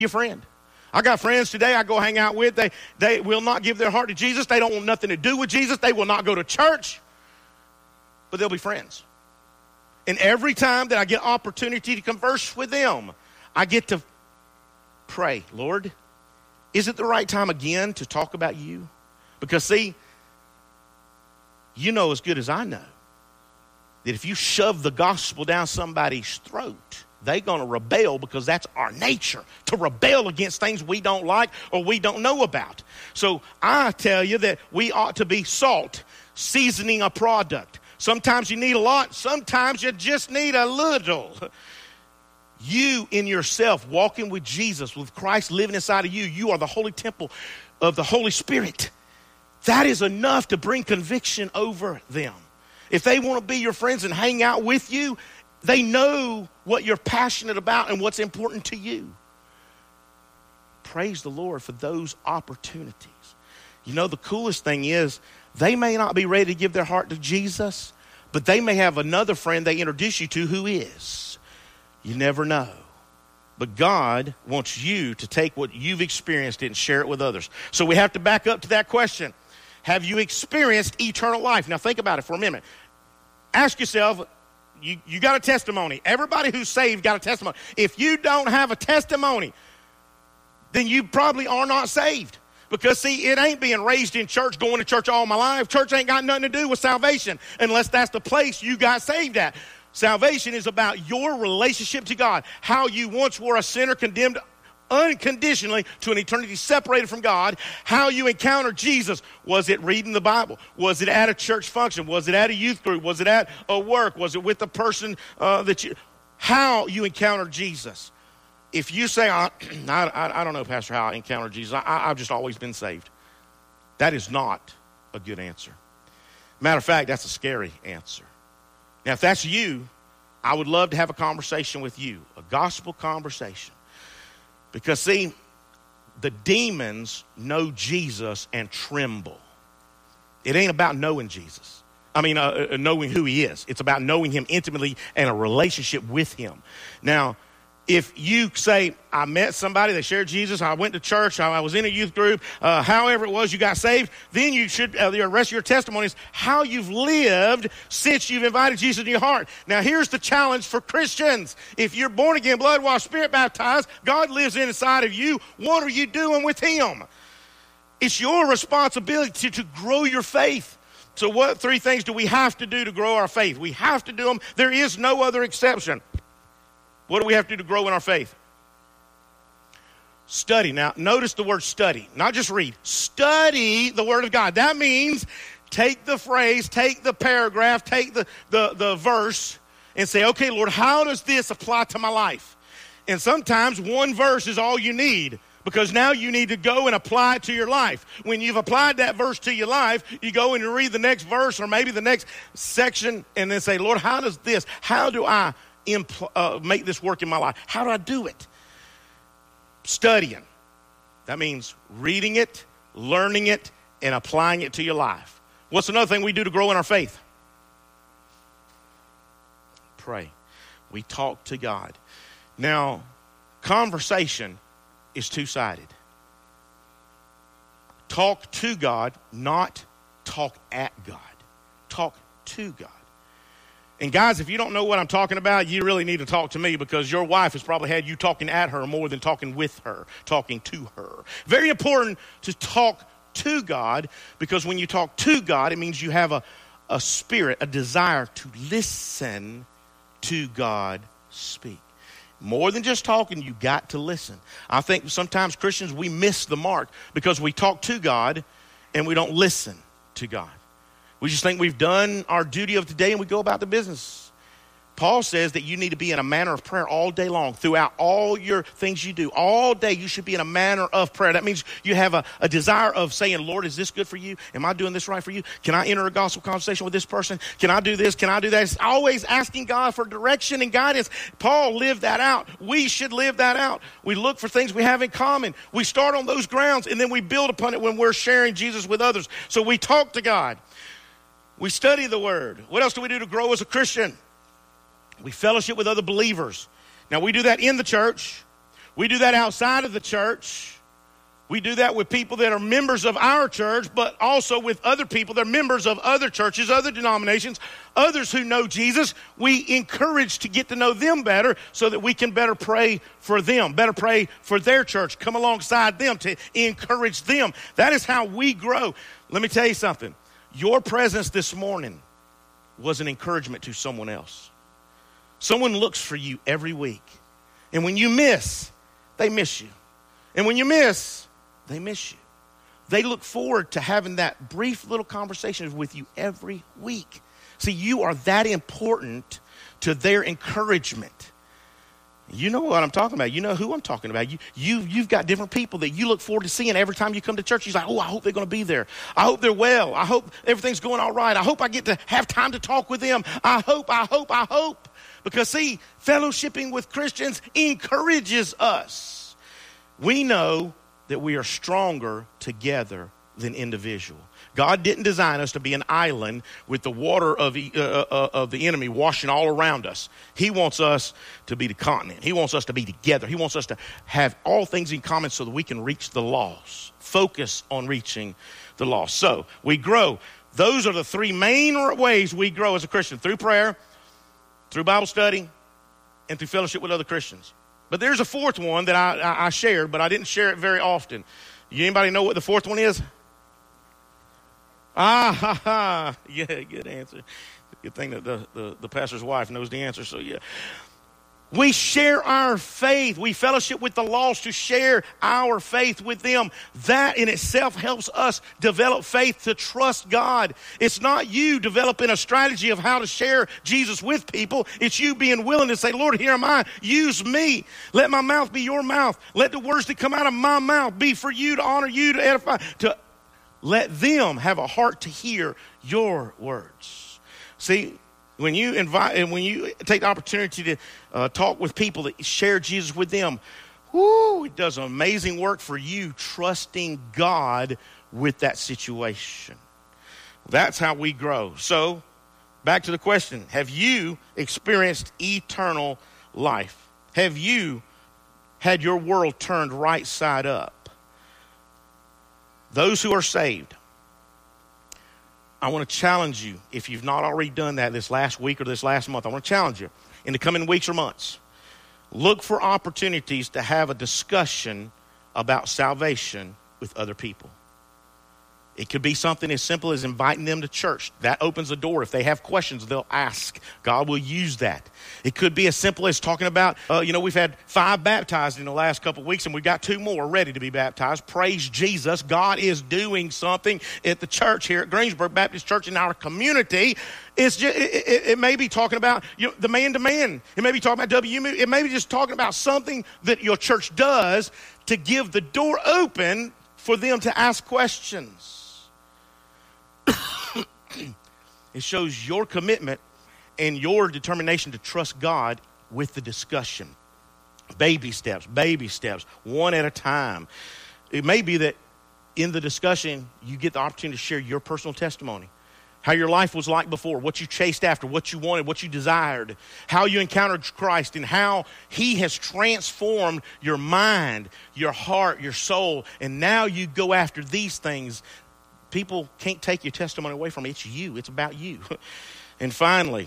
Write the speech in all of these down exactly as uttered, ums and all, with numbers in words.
your friend. I got friends today I go hang out with. They, they will not give their heart to Jesus. They don't want nothing to do with Jesus. They will not go to church. But they'll be friends. And every time that I get opportunity to converse with them, I get to pray, Lord, is it the right time again to talk about you? Because see, you know as good as I know that if you shove the gospel down somebody's throat, they're going to rebel, because that's our nature, to rebel against things we don't like or we don't know about. So I tell you that we ought to be salt, seasoning a product. Sometimes you need a lot. Sometimes you just need a little. You in yourself, walking with Jesus, with Christ living inside of you, you are the holy temple of the Holy Spirit. That is enough to bring conviction over them. If they want to be your friends and hang out with you, they know what you're passionate about and what's important to you. Praise the Lord for those opportunities. You know, the coolest thing is, they may not be ready to give their heart to Jesus, but they may have another friend they introduce you to who is. You never know. But God wants you to take what you've experienced and share it with others. So we have to back up to that question. Have you experienced eternal life? Now think about it for a minute. Ask yourself, you, you got a testimony. Everybody who's saved got a testimony. If you don't have a testimony, then you probably are not saved. Because, see, it ain't being raised in church, going to church all my life. Church ain't got nothing to do with salvation unless that's the place you got saved at. Salvation is about your relationship to God. How you once were a sinner condemned unconditionally to an eternity separated from God. How you encountered Jesus. Was it reading the Bible? Was it at a church function? Was it at a youth group? Was it at a work? Was it with the person uh, that you... How you encountered Jesus. If you say, I, I, I don't know, Pastor, how I encountered Jesus. I, I've just always been saved. That is not a good answer. Matter of fact, that's a scary answer. Now, if that's you, I would love to have a conversation with you, a gospel conversation. Because, see, the demons know Jesus and tremble. It ain't about knowing Jesus. I mean, uh, knowing who he is. It's about knowing him intimately and a relationship with him. Now, if you say, I met somebody, they shared Jesus, I went to church, I was in a youth group, uh, however it was you got saved, then you should, uh, the rest of your testimony is how you've lived since you've invited Jesus into your heart. Now here's the challenge for Christians. If you're born again, blood washed, spirit baptized, God lives inside of you, what are you doing with him? It's your responsibility to, to grow your faith. So what three things do we have to do to grow our faith? We have to do them. There is no other exception. What do we have to do to grow in our faith? Study. Now, notice the word study. Not just read. Study the Word of God. That means take the phrase, take the paragraph, take the, the, the verse, and say, okay, Lord, how does this apply to my life? And sometimes one verse is all you need, because now you need to go and apply it to your life. When you've applied that verse to your life, you go and you read the next verse or maybe the next section and then say, Lord, how does this, how do I Impl- uh, make this work in my life? How do I do it? Studying. That means reading it, learning it, and applying it to your life. What's another thing we do to grow in our faith? Pray. We talk to God. Now, conversation is two-sided. Talk to God, not talk at God. Talk to God. And guys, if you don't know what I'm talking about, you really need to talk to me, because your wife has probably had you talking at her more than talking with her, talking to her. Very important to talk to God, because when you talk to God, it means you have a, a spirit, a desire to listen to God speak. More than just talking, you got to listen. I think sometimes Christians, we miss the mark because we talk to God and we don't listen to God. We just think we've done our duty of today and we go about the business. Paul says that you need to be in a manner of prayer all day long. Throughout all your things you do, all day you should be in a manner of prayer. That means you have a, a desire of saying, Lord, is this good for you? Am I doing this right for you? Can I enter a gospel conversation with this person? Can I do this? Can I do that? It's always asking God for direction and guidance. Paul lived that out. We should live that out. We look for things we have in common. We start on those grounds and then we build upon it when we're sharing Jesus with others. So we talk to God. We study the Word. What else do we do to grow as a Christian? We fellowship with other believers. Now, we do that in the church. We do that outside of the church. We do that with people that are members of our church, but also with other people that are members of other churches, other denominations, others who know Jesus. We encourage to get to know them better so that we can better pray for them, better pray for their church, come alongside them to encourage them. That is how we grow. Let me tell you something. Your presence this morning was an encouragement to someone else. Someone looks for you every week. And when you miss, they miss you. And when you miss, they miss you. They look forward to having that brief little conversation with you every week. See, you are that important to their encouragement. You know what I'm talking about. You know who I'm talking about. You, you, you've got different people that you look forward to seeing every time you come to church. You're like, oh, I hope they're going to be there. I hope they're well. I hope everything's going all right. I hope I get to have time to talk with them. I hope, I hope, I hope. Because, see, fellowshipping with Christians encourages us. We know that we are stronger together than individual. God didn't design us to be an island with the water of, uh, uh, of the enemy washing all around us. He wants us to be the continent. He wants us to be together. He wants us to have all things in common so that we can reach the lost. Focus on reaching the lost. So we grow. Those are the three main ways we grow as a Christian: through prayer, through Bible study, and through fellowship with other Christians. But there's a fourth one that I, I, I shared, but I didn't share it very often. Anybody know what the fourth one is? Ah, ha, ha. Yeah, good answer. Good thing that the, the, the pastor's wife knows the answer, so yeah. We share our faith. We fellowship with the lost to share our faith with them. That in itself helps us develop faith to trust God. It's not you developing a strategy of how to share Jesus with people. It's you being willing to say, Lord, here am I. Use me. Let my mouth be your mouth. Let the words that come out of my mouth be for you, to honor you, to edify, to let them have a heart to hear your words. See, When you invite and when you take the opportunity to uh, talk with people that share Jesus with them, whoo, it does amazing work for you trusting God with that situation. That's how we grow. So, back to the question: have you experienced eternal life? Have you had your world turned right side up? Those who are saved, I want to challenge you, if you've not already done that this last week or this last month, I want to challenge you in the coming weeks or months. Look for opportunities to have a discussion about salvation with other people. It could be something as simple as inviting them to church. That opens the door. If they have questions, they'll ask. God will use that. It could be as simple as talking about, uh, you know, we've had five baptized in the last couple of weeks, and we've got two more ready to be baptized. Praise Jesus. God is doing something at the church here at Greensburg Baptist Church in our community. It's just, it, it, it may be talking about, you know, the man-to-man. It may be talking about W M U. It may be just talking about something that your church does to give the door open for them to ask questions. It shows your commitment and your determination to trust God with the discussion. Baby steps, baby steps, one at a time. It may be that in the discussion, you get the opportunity to share your personal testimony. How your life was like before, what you chased after, what you wanted, what you desired, how you encountered Christ, and how He has transformed your mind, your heart, your soul, and now you go after these things. People can't take your testimony away from you. It's you. It's about you. And finally,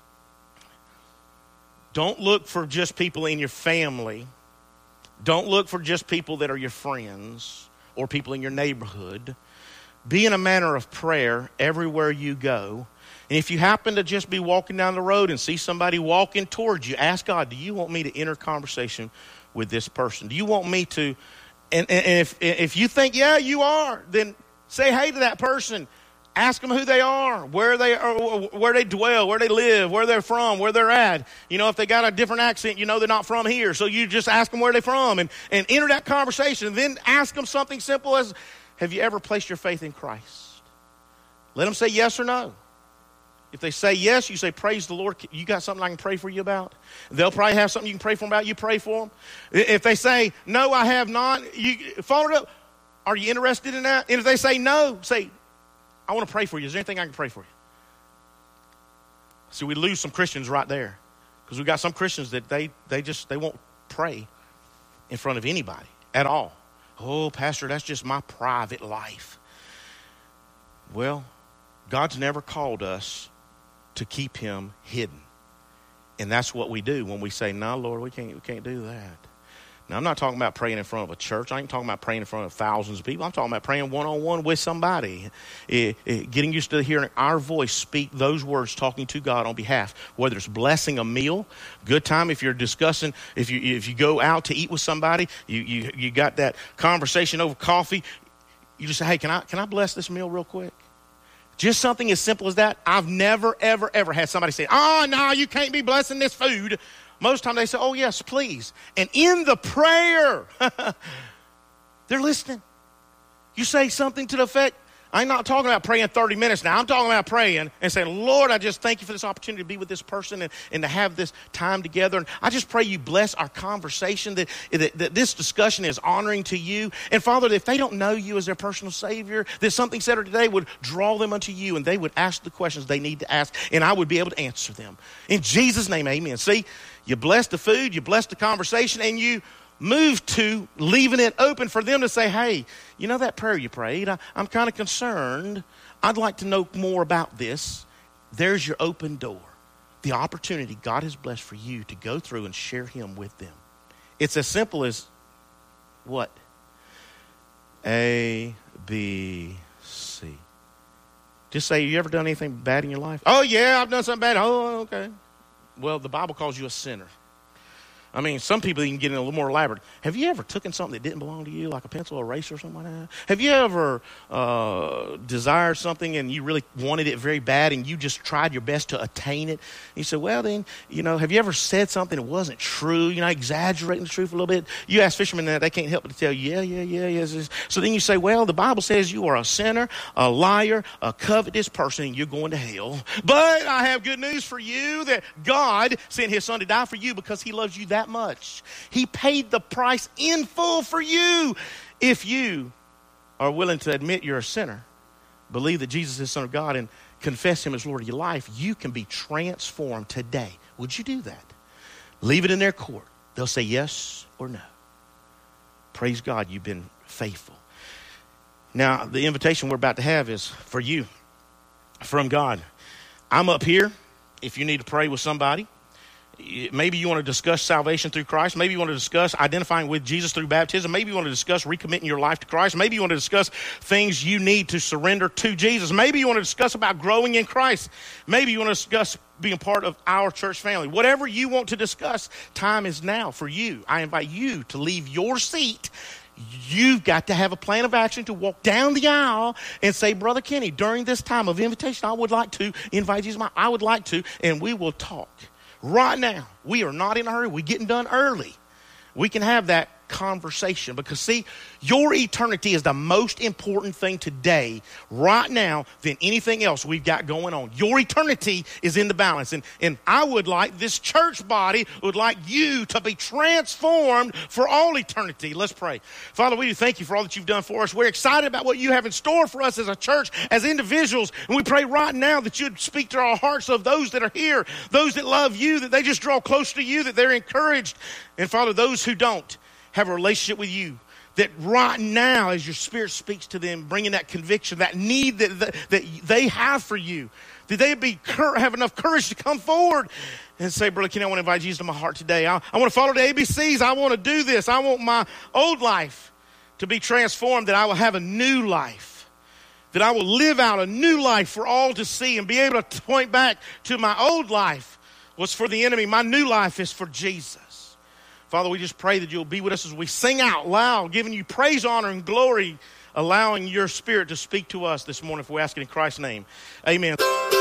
don't look for just people in your family. Don't look for just people that are your friends or people in your neighborhood. Be in a manner of prayer everywhere you go. And if you happen to just be walking down the road and see somebody walking towards you, ask God, do you want me to enter conversation with this person? Do you want me to? And, and if, if you think, yeah, you are, then say hey to that person. Ask them who they are, where they are, where they dwell, where they live, where they're from, where they're at. You know, if they got a different accent, you know they're not from here. So you just ask them where they're from and, and enter that conversation. And then ask them something simple as, have you ever placed your faith in Christ? Let them say yes or no. If they say yes, you say, praise the Lord. You got something I can pray for you about? They'll probably have something you can pray for them about. You pray for them. If they say, no, I have not, you follow it up. Are you interested in that? And if they say no, say, I want to pray for you. Is there anything I can pray for you? See, we lose some Christians right there because we got some Christians that they they just, they won't pray. in front of anybody at all. Oh, Pastor, that's just my private life. Well, God's never called us to keep him hidden. And that's what we do when we say, no, Lord, we can't, we can't do that. Now, I'm not talking about praying in front of a church. I ain't talking about praying in front of thousands of people. I'm talking about praying one-on-one with somebody. It, it, getting used to hearing our voice speak those words, talking to God on behalf. Whether it's blessing a meal, good time if you're discussing, if you if you go out to eat with somebody, you you, you got that conversation over coffee, you just say, hey, can I can I bless this meal real quick? Just something as simple as that. I've never, ever, ever had somebody say, oh, no, you can't be blessing this food. Most times they say, oh, yes, please. And in the prayer, they're listening. You say something to the effect, I'm not talking about praying thirty minutes now. I'm talking about praying and saying, Lord, I just thank you for this opportunity to be with this person and, and to have this time together. And I just pray you bless our conversation, that, that, that this discussion is honoring to you. And Father, if they don't know you as their personal Savior, that something said today would draw them unto you and they would ask the questions they need to ask, and I would be able to answer them. In Jesus' name, amen. See, you bless the food, you bless the conversation, and you move to leaving it open for them to say, hey, you know that prayer you prayed? I, I'm kind of concerned. I'd like to know more about this. There's your open door. The opportunity God has blessed for you to go through and share him with them. It's as simple as what? A, B, C. Just say, you ever done anything bad in your life? Oh, yeah, I've done something bad. Oh, okay. Well, the Bible calls you a sinner. I mean, some people even get in a little more elaborate. Have you ever taken something that didn't belong to you, like a pencil or eraser or something like that? Have you ever uh, desired something and you really wanted it very bad and you just tried your best to attain it? And you said, well, then, you know, have you ever said something that wasn't true, you know, exaggerating the truth a little bit? You ask fishermen that, they can't help but to tell you, yeah, yeah, yeah, yes. So then you say, well, the Bible says you are a sinner, a liar, a covetous person, and you're going to hell. But I have good news for you, that God sent his son to die for you because he loves you that much. He paid the price in full for you. If you are willing to admit you're a sinner, believe that Jesus is the Son of God, and confess him as Lord of your life, you can be transformed today. Would you do that? Leave it in their court. They'll say yes or no. Praise God, you've been faithful. Now, the invitation we're about to have is for you from God. I'm up here if you need to pray with somebody. Maybe you want to discuss salvation through Christ. Maybe you want to discuss identifying with Jesus through baptism. Maybe you want to discuss recommitting your life to Christ. Maybe you want to discuss things you need to surrender to Jesus. Maybe you want to discuss about growing in Christ. Maybe you want to discuss being part of our church family. Whatever you want to discuss, time is now for you. I invite you to leave your seat. You've got to have a plan of action to walk down the aisle and say, Brother Kenny, during this time of invitation, I would like to invite Jesus. I would like to, and we will talk. Right now, we are not in a hurry. We're getting done early. We can have that conversation because, see, your eternity is the most important thing today, right now, than anything else we've got going on. Your eternity is in the balance. And, and I would like, this church body would like you to be transformed for all eternity. Let's pray. Father, we do thank you for all that you've done for us. We're excited about what you have in store for us as a church, as individuals. And we pray right now that you'd speak to our hearts of those that are here, those that love you, that they just draw close to you, that they're encouraged. And Father, those who don't have a relationship with you, that right now as your Spirit speaks to them, bringing that conviction, that need that, that, that they have for you, that they be have enough courage to come forward and say, Brother Kenny, I want to invite Jesus to my heart today. I, I want to follow the A B Cs. I want to do this. I want my old life to be transformed, that I will have a new life, that I will live out a new life for all to see and be able to point back to my old life was for the enemy. My new life is for Jesus. Father, we just pray that you'll be with us as we sing out loud, giving you praise, honor, and glory, allowing your Spirit to speak to us this morning, if we ask it in Christ's name. Amen.